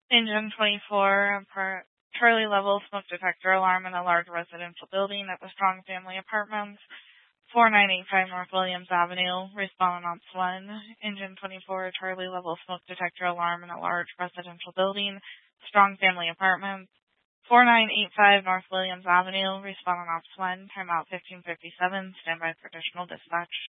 Engine 24, Charlie level smoke detector alarm in a large residential building at the Strong Family Apartments. 4985 North Williams Avenue, response 1. Engine 24, Charlie level smoke detector alarm in a large residential building, Strong Family Apartments. 4985 North Williams Avenue, response 1, timeout 1557, standby for additional dispatch.